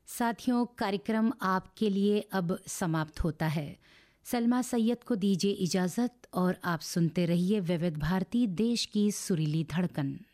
साथियों, कार्यक्रम आपके लिए अब समाप्त होता है। सलमा सैयद को दीजिए इजाज़त और आप सुनते रहिए विविध भारती, देश की सुरीली धड़कन।